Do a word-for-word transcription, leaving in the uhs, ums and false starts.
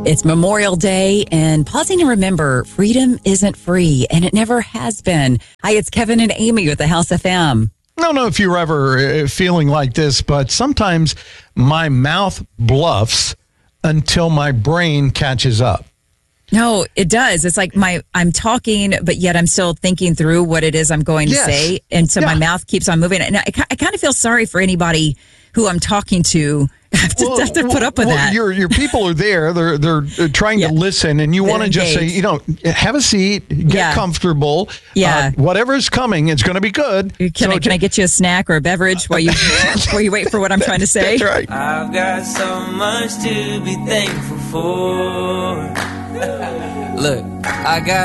It's Memorial Day, and pausing to remember, freedom isn't free, and it never has been. Hi, it's Kevin and Amy with the House F M. I don't know if you're ever feeling like this, but sometimes my mouth bluffs until my brain catches up. No, it does. It's like my I'm talking, but yet I'm still thinking through what it is I'm going to Yes. say, and so Yeah. my mouth keeps on moving. And I, I kind of feel sorry for anybody who I'm talking to have to, Well, have to put up with well, that. Your your people are there. They're they're trying Yeah. to listen, and you They're want to just say, engaged. you know, have a seat, get Yeah. comfortable. Yeah. Uh, whatever's coming, it's going to be good. Can, So I, can I get you a snack or a beverage while you while you wait for what I'm trying to say? That's right. I've got so much to be thankful for. Look, I got